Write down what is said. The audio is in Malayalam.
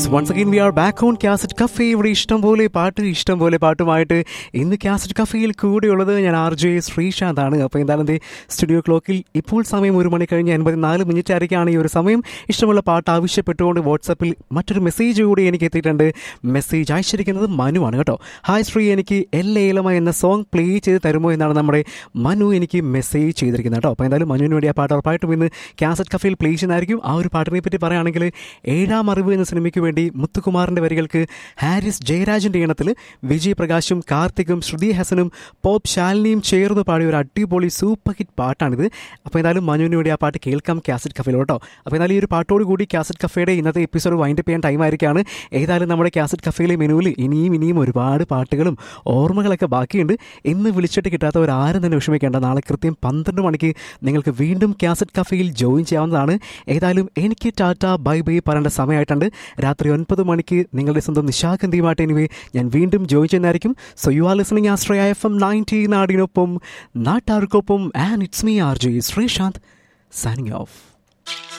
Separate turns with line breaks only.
once again we are back on Cassette Cafe. ഇവിടെ ഇഷ്ടം പോലെ പാട്ടുമായിട്ട് ഇന്ന് കാസറ്റ് കഫേയിൽ കൂടെയുള്ളത് ഞാൻ RJ ശ്രീശാന്താണ്. അപ്പോൾ എന്തായാലും സ്റ്റുഡിയോ ക്ലോക്കിൽ ഇപ്പോൾ സമയം 1 മണി കഴിഞ്ഞ് 84 മിനിറ്റ് ആയിരിക്കുകയാണ്. ഈ ഒരു സമയം ഇഷ്ടമുള്ള പാട്ട് ആവശ്യപ്പെട്ടുകൊണ്ട് വാട്സാപ്പിൽ മറ്റൊരു മെസ്സേജ് കൂടി എനിക്ക് എത്തിയിട്ടുണ്ട്. മെസ്സേജ് അയച്ചിരിക്കുന്നത് മനുവാണ് കേട്ടോ. ഹായ് ശ്രീ, എനിക്ക് എല്ലയിലമ എന്ന സോങ് പ്ലേ ചെയ്ത് തരുമോ എന്നാണ് നമ്മുടെ മനു എനിക്ക് മെസ്സേജ് ചെയ്തിരിക്കുന്നത് കേട്ടോ. അപ്പോൾ എന്തായാലും മനുവിന് വേണ്ടി ആ പാട്ട് ഉറപ്പായിട്ടും ഇന്ന് കാസറ്റ് കഫേയിൽ പ്ലേ ചെയ്യുന്നതായിരിക്കും. ആ ഒരു പാട്ടിനെ പറ്റി പറയുകയാണെങ്കിൽ ഏഴാം അറിവ് എന്ന സിനിമയ്ക്ക് വേണ്ടി മുത്തുകുമാറിൻ്റെ വരികൾക്ക് ഹാരിസ് ജയരാജിൻ്റെ ഈണത്തിൽ വിജയ് പ്രകാശും കാർത്തികും ശ്രുതി ഹസനും പോപ്പ് ശാലിനിയും ചേർന്ന് പാടിയ ഒരു അടിപൊളി സൂപ്പർ ഹിറ്റ് പാട്ടാണിത്. അപ്പോൾ എന്തായാലും മനുവിന് വേണ്ടി ആ പാട്ട് കേൾക്കാം കാസറ്റ് കഫേയിൽ കേട്ടോ. അപ്പോൾ എന്തായാലും ഈ ഒരു പാട്ടോട് കൂടി കാസറ്റ് കഫേയുടെ ഇന്നത്തെ എപ്പിസോഡ് വൈൻഡപ്പ് ചെയ്യാൻ ടൈം ആയിരിക്കുകയാണ്. ഏതായാലും നമ്മുടെ കാസറ്റ് കഫേയിലെ മെനുവിൽ ഇനിയും ഒരുപാട് പാട്ടുകളും ഓർമ്മകളൊക്കെ ബാക്കിയുണ്ട്. ഇന്ന് വിളിച്ചിട്ട് കിട്ടാത്തവരാരും തന്നെ വിഷമിക്കേണ്ട. നാളെ കൃത്യം 12 മണിക്ക് നിങ്ങൾക്ക് വീണ്ടും കാസറ്റ് കഫേയിൽ ജോയിൻ ചെയ്യാവുന്നതാണ്. ഏതായാലും എനിക്ക് ടാറ്റ ബൈ ബൈ പറയേണ്ട സമയമായിട്ടുണ്ട്. രാത്രി 9 മണിക്ക് നിങ്ങളുടെ സ്വന്തം നിശാഗന്ധിയുമായിട്ട് ഞാൻ വീണ്ടും ജോയിൻ ചെയ്യുന്നതായിരിക്കും. So you are listening Ashraya FM 90 നാടിനൊപ്പം നാട്ടാർക്കൊപ്പം. And it's me RJ Sreesanth signing off.